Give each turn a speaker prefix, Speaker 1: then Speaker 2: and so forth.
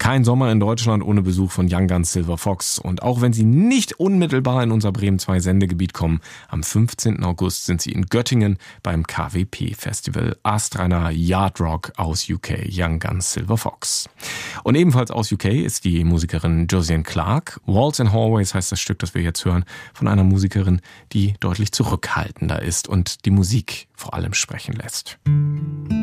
Speaker 1: Kein Sommer in Deutschland ohne Besuch von Young Guns Silver Fox. Und auch wenn sie nicht unmittelbar in unser Bremen 2 Sendegebiet kommen, am 15. August sind sie in Göttingen beim KWP-Festival. Astreiner Yard Rock aus UK, Young Guns Silver Fox. Und ebenfalls aus UK ist die Musikerin Josiane Clarke. Walls and Hallways heißt das Stück, das wir jetzt hören, von einer Musikerin, die deutlich zurückhaltender ist und die Musik vor allem sprechen lässt.